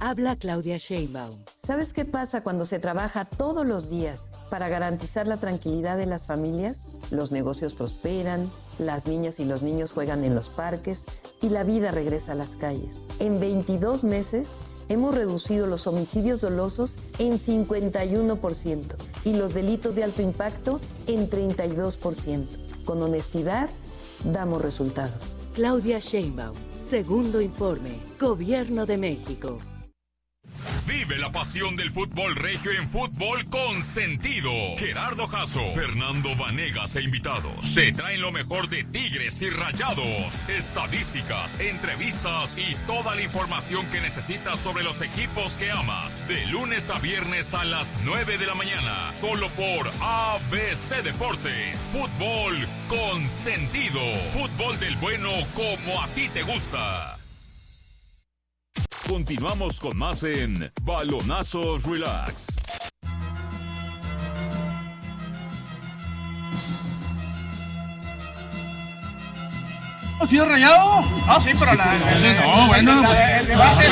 Habla Claudia Sheinbaum. ¿Sabes qué pasa cuando se trabaja todos los días para garantizar la tranquilidad de las familias? Los negocios prosperan, las niñas y los niños juegan en los parques y la vida regresa a las calles. En 22 meses hemos reducido los homicidios dolosos en 51% y los delitos de alto impacto en 32%. Con honestidad, damos resultados. Claudia Sheinbaum, segundo informe, Gobierno de México. Vive la pasión del fútbol regio en Fútbol con Sentido. Gerardo Jasso, Fernando Vanegas e invitados te traen lo mejor de Tigres y Rayados, estadísticas, entrevistas y toda la información que necesitas sobre los equipos que amas. De lunes a viernes a las 9 de la mañana, solo por ABC Deportes. Fútbol con Sentido. Fútbol del bueno como a ti te gusta. Continuamos con más en Balonazos Relax. ¿Sí es Rayado? No, sí, pero el debate.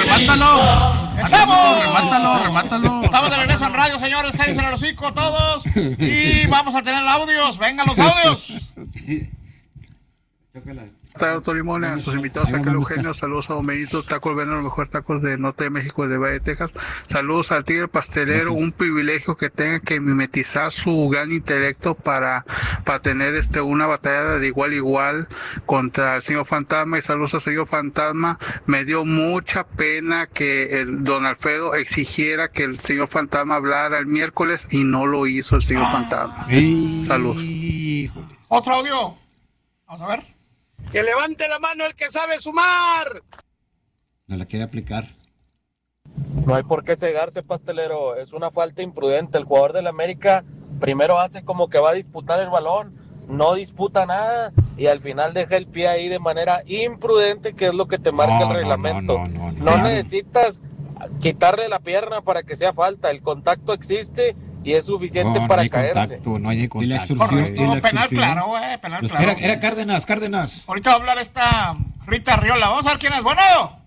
Remátalo. Estamos de regreso en radio, señores. Cállense el hocico todos. Y vamos a tener audios. Vengan los audios. Doctor Limón, a sus invitados acá Eugenio, saludos a Don Benito, Tacos Bueno, los mejores tacos del norte de México, de Valle de Texas, saludos al Tigre Pastelero. Gracias. Un privilegio que tenga que mimetizar su gran intelecto para tener una batalla de igual a igual contra el señor Fantasma, y saludos al señor Fantasma. Me dio mucha pena que el don Alfredo exigiera que el señor Fantasma hablara el miércoles y no lo hizo el señor Fantasma. Saludos. Otro audio, vamos a ver. ¡Que levante la mano el que sabe sumar! No la quiere aplicar. No hay por qué cegarse, pastelero. Es una falta imprudente. El jugador del América primero hace como que va a disputar el balón, no disputa nada y al final deja el pie ahí de manera imprudente, que es lo que te marca el reglamento. No necesitas quitarle la pierna para que sea falta. El contacto existe y es suficiente para caerse. No hay contacto. Y la extorsión. Penal claro, penal claro. Era Cárdenas. Ahorita va a hablar esta Rita Riola. Vamos a ver quién es. Bueno.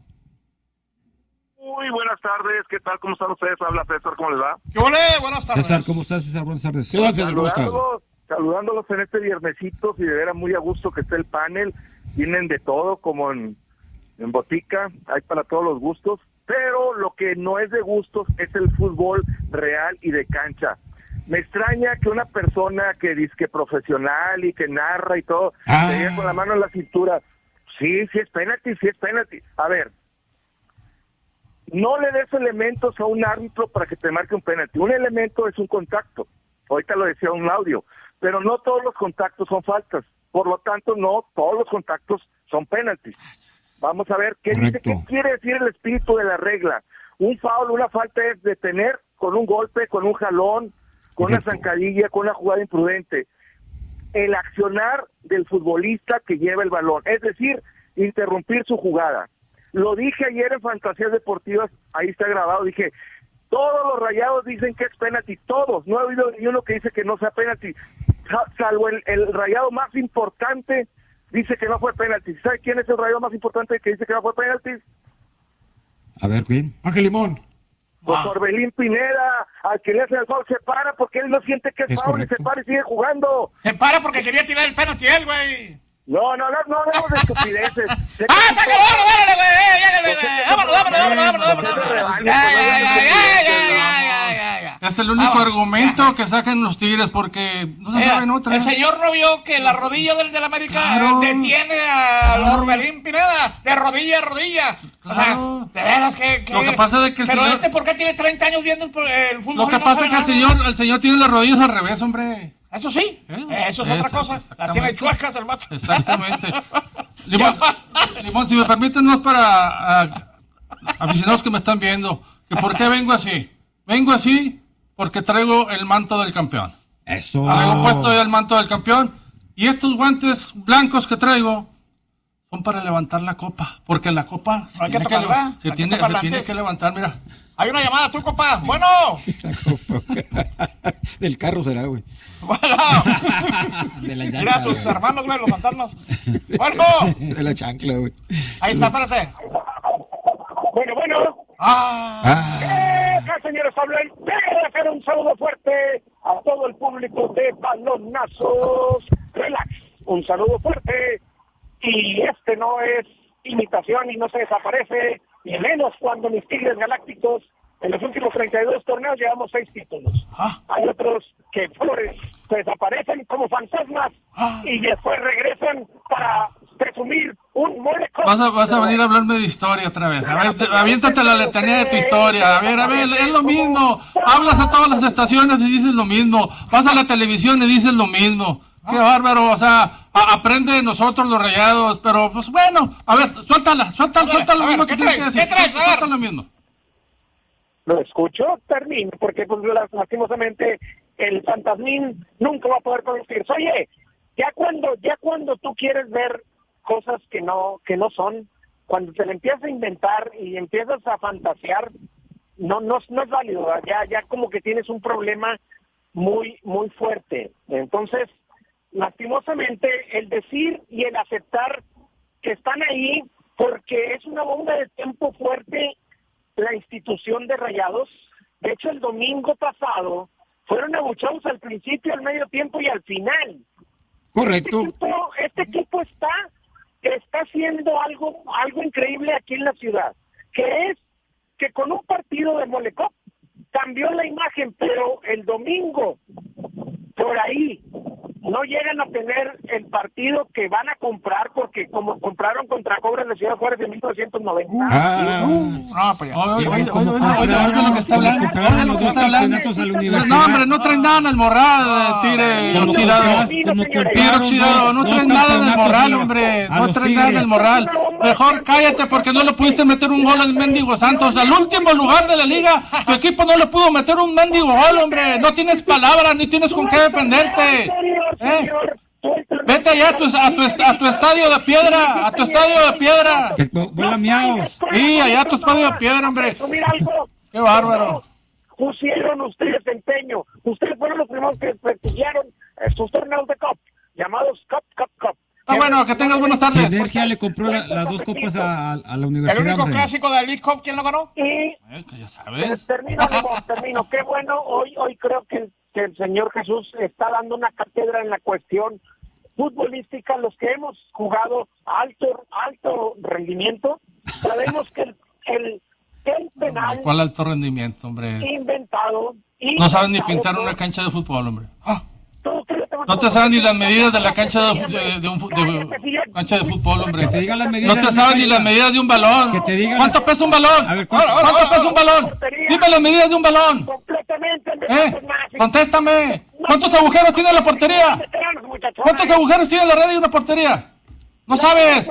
Muy buenas tardes. ¿Qué tal? ¿Cómo están ustedes? Habla César. ¿Cómo les va? ¿Qué ole? Buenas tardes. César, ¿cómo estás, César? Buenas tardes. Saludándolos en este viernesito. Y de veras muy a gusto que esté el panel. Tienen de todo, como en botica. Hay para todos los gustos. Pero lo que no es de gustos es el fútbol real y de cancha. Me extraña que una persona que dice que profesional y que narra y todo, se diga con la mano en la cintura, sí es penalti. A ver, no le des elementos a un árbitro para que te marque un penalti. Un elemento es un contacto. Ahorita lo decía un audio. Pero no todos los contactos son faltas. Por lo tanto, no todos los contactos son penaltis. Vamos a ver qué quiere decir el espíritu de la regla. Un foul, una falta es detener con un golpe, con un jalón, con una zancadilla, con una jugada imprudente. El accionar del futbolista que lleva el balón, es decir, interrumpir su jugada. Lo dije ayer en Fantasías Deportivas, ahí está grabado, dije, todos los Rayados dicen que es penalti, todos, no he oído ni uno que dice que no sea penalti, salvo el Rayado más importante, dice que no fue penalti. ¿Sabe quién es el Rayado más importante que dice que no fue penalti? A ver, ¿quién? Ángel Limón. Pues Orbelín Pineda, al que le hace el foul se para porque él no siente que es foul y se para y sigue jugando. Se para porque quería tirar el penalti él, güey. No hablamos de estupideces. ¡Sácalo, vámonos! Ya. Es el único argumento que sacan los Tigres porque no se saben otra. El señor no vio que la rodilla del América detiene a Orbelín Pineda de rodilla a rodilla. O sea, de veras que... Lo que pasa es que el pero señor... ¿por qué tiene 30 años viendo el fútbol? Lo que pasa es que el señor tiene las rodillas al revés, hombre. Eso sí, eso es otra cosa. Las tiene chuecas el macho. Exactamente. Limón, si me permiten, no es para aficionados que me están viendo, que por qué vengo así. Vengo así porque traigo el manto del campeón. Eso. Traigo puesto ya el manto del campeón. Y estos guantes blancos que traigo son para levantar la copa. Porque la copa se tiene que levantar, mira. Hay una llamada, tú, compa. Bueno. Del carro será, güey. Bueno. De la llanta, mira a tus hermanos, güey, los fantasmas. Bueno. De la chancla, güey. Ahí está, espérate. Bueno. Acá, señores, habla el TDF. Un saludo fuerte a todo el público de Balonazos Relax. Un saludo fuerte. Y este no es imitación y no se desaparece, ni menos cuando mis Tigres Galácticos en los últimos 32 torneos llevamos 6 títulos. Hay otros que flores se desaparecen como fantasmas y después regresan para presumir un molecón. Vas a venir a hablarme de historia otra vez. A ver, aviéntate la letanía de tu historia. A ver, es lo mismo. Hablas a todas las estaciones y dices lo mismo. Vas a la televisión y dices lo mismo. Qué bárbaro, o sea, aprende de nosotros los Rayados, pero pues bueno, a ver, suelta lo mismo que tienes que decir. Suelta lo mismo. Lo escucho, termino, porque pues lastimosamente el fantasmín nunca va a poder conducir. Oye, ya cuando tú quieres ver cosas que no son, cuando te le empiezas a inventar y empiezas a fantasear, no es válido, ya como que tienes un problema muy fuerte. Entonces, lastimosamente, el decir y el aceptar que están ahí, porque es una bomba de tiempo fuerte la institución de Rayados. De hecho, el domingo pasado fueron abuchados al principio, al medio tiempo y al final. Correcto. Este equipo está haciendo algo increíble aquí en la ciudad, que es que con un partido de Molecop cambió la imagen, pero el domingo por ahí no llegan a tener el partido que van a comprar, porque como compraron contra Cobras de Ciudad Juárez en 1990. No, hombre, no traen nada en el morral, Tigre oxidado. Tigre oxidado, no traen nada en el morral, hombre. No traen nada en el morral. Mejor cállate porque no le pudiste meter un gol al mendigo Santos. Al último lugar de la liga, tu equipo no le pudo meter un mendigo gol, hombre. No tienes palabras ni tienes con qué defenderte. Vete allá a tu estadio de piedra, Vuela miaos. Sí, allá a tu estadio de piedra, hombre. Qué bárbaro. Pusieron ustedes empeño. Ustedes fueron los primeros que prestigiaron sus torneos de Cup, llamados Cup. Bueno, que tengas buenas tardes. Sinergia le compró las 2 copas a la universidad. El único clásico de League Cup, ¿quién lo ganó? Ya sabes. Termino. Qué bueno, hoy creo que el Señor Jesús está dando una cátedra en la cuestión futbolística. Los que hemos jugado a alto rendimiento, sabemos que el penal... ¿Cuál alto rendimiento, hombre? Inventado. No saben ni pintar una cancha de fútbol, hombre. No te saben ni las medidas de la cancha cancha de fútbol, hombre. Que te digan las medidas. No te saben ni las medidas de un balón. Que te digan ¿Cuánto pesa un balón? A ver, ¿cuánto pesa un balón? Dime las medidas de un balón. Contéstame. ¿Cuántos agujeros tiene la portería? ¿Cuántos agujeros tiene la red de una portería? No sabes.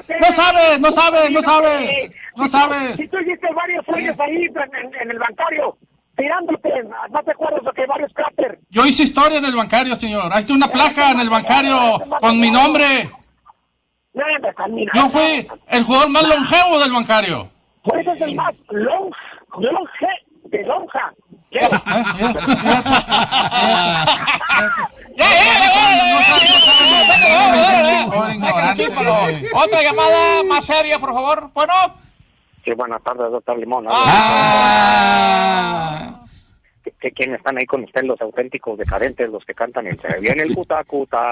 Si tú hiciste varios años ahí en el bancario, tirándote, ¿no te acuerdas de que varios cráteres? Yo hice historia en el bancario, señor. Hay una placa en el bancario con mi nombre. Yo fui el jugador más longevo del bancario. Pues es el más lonja. Otra llamada más seria, por favor. Bueno. Sí, buenas tardes, doctor Limón. ¿Quiénes están ahí con usted? Los auténticos decadentes, los que cantan el se viene el cuta.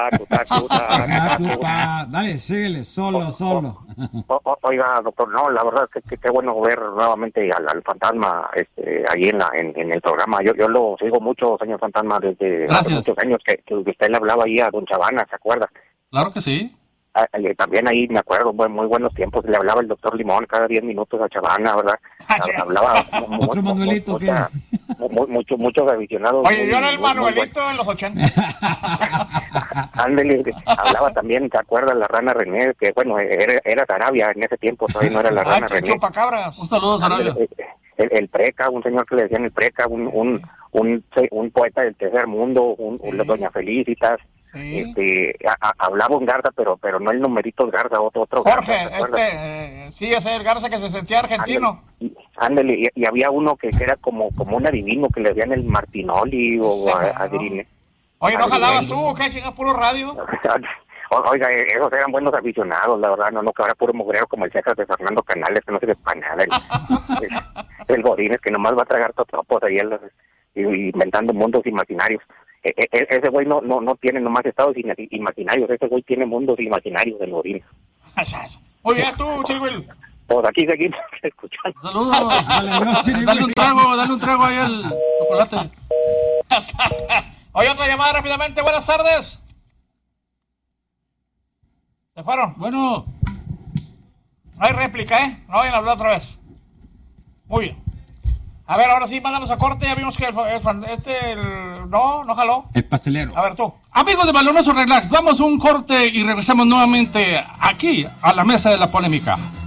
Dale, síguele, solo. Oiga, doctor, no, la verdad es que qué bueno ver nuevamente al fantasma ahí en el programa. Yo lo sigo mucho, señor fantasma, desde hace muchos años que usted le hablaba ahí a don Chavana, ¿se acuerda? Claro que sí. También ahí me acuerdo, muy buenos tiempos, le hablaba el doctor Limón cada 10 minutos a Chavana, ¿verdad? Hablaba otro Manuelito, ¿qué? Muchos aficionados. Oye, yo era el Manuelito de los 80. Ándale, hablaba también, ¿te acuerdas? La Rana René, que bueno, era Sarabia en ese tiempo, todavía no era la Rana René. Chupacabras. Un saludo, Sarabia. El Preca, un señor que le decían el Preca, un poeta del tercer mundo, Doña Felicitas. Sí. Hablaba un Garza, pero no el numerito Garza, otro Jorge, Garza, sí, ese es el Garza que se sentía argentino. Ándale, y había uno que era como un adivino que le decían el Martinoli o Adrine. Oye, ¿no jalabas tú? ¿Qué? ¿Llega puro radio? Oiga, esos eran buenos aficionados, la verdad, no que ahora puro mugrero como el Cecas de Fernando Canales, que no sirve para nada. El Godínez que nomás va a tragar totopos ahí inventando mundos imaginarios. Ese güey no tiene nomás estados imaginarios, ese güey tiene mundos imaginarios del Godínez. Muy bien, tú, Chirigüil. Pues aquí seguimos escuchando. Saludos. Dale un trago ahí al chocolate. Oye, otra llamada rápidamente. Buenas tardes. ¿Se fueron? Bueno. No hay réplica, ¿eh? No vayan a hablar otra vez. Muy bien. A ver, ahora sí, mandamos a corte. Ya vimos que no jaló. El pastelero. A ver, tú. Amigos de Balonazo Relax, vamos a un corte y regresamos nuevamente aquí a la mesa de la polémica.